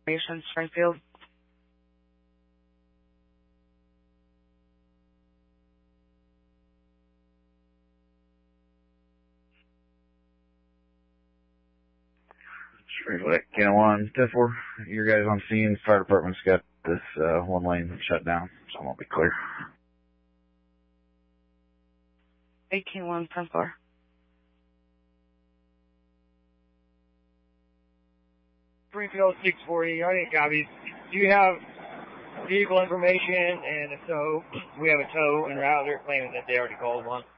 Information, Springfield. Springfield, Can 1, 10-4. Your guys on scene. Fire department's got this one lane shut down, so it won't be clear. 18-1, 10-4. Springfield 640, I didn't copy. Do you have vehicle information? And if so, we have a tow en route. They're claiming that they already called one.